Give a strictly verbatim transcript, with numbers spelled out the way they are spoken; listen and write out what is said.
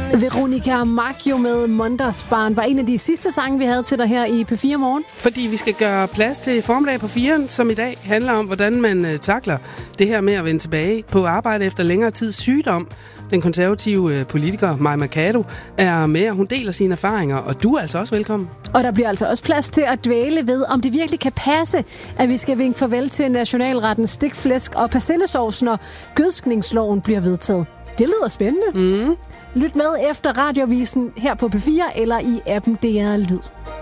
Veronica Maggio med Mondagsbarn var en af de sidste sange, vi havde til dig her i P fire Morgen. Fordi vi skal gøre plads til formiddag på firen, som i dag handler om, hvordan man uh, takler det her med at vende tilbage på arbejde efter længere tids sygdom. Den konservative uh, politiker Mai Mercado er med, og hun deler sine erfaringer, og du er altså også velkommen. Og der bliver altså også plads til at dvæle ved, om det virkelig kan passe, at vi skal vinke farvel til nationalretten stikflæsk og persillesovs, når gødskningsloven bliver vedtaget. Det lyder spændende. Mm. Lyt med efter Radioavisen her på P fire eller i appen D R Lyd.